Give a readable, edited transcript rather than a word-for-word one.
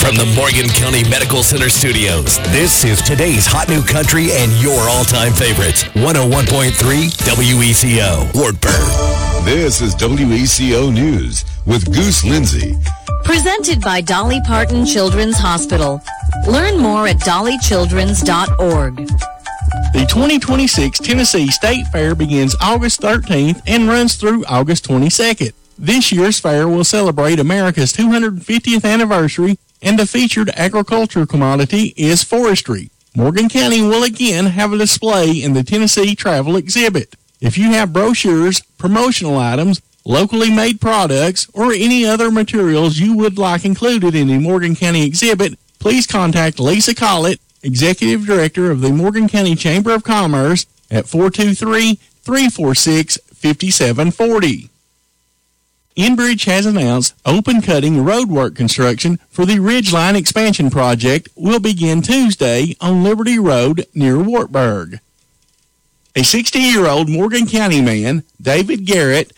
From the Morgan County Medical Center studios, this is today's hot new country and your all-time favorites. 101.3 WECO, Wartburg. This is WECO News with Goose Lindsay. Presented by Dolly Parton Children's Hospital. Learn more at dollychildrens.org. The 2026 Tennessee State Fair begins August 13th and runs through August 22nd. This year's fair will celebrate America's 250th anniversary, and the featured agriculture commodity is forestry. Morgan County will again have a display in the Tennessee Travel Exhibit. If you have brochures, promotional items, locally made products, or any other materials you would like included in the Morgan County exhibit, please contact Lisa Collett, Executive Director of the Morgan County Chamber of Commerce, at 423-346-5740. Enbridge has announced open-cutting roadwork construction for the Ridgeline Expansion Project will begin Tuesday on Liberty Road near Wartburg. A 60-year-old Morgan County man, David Garrett,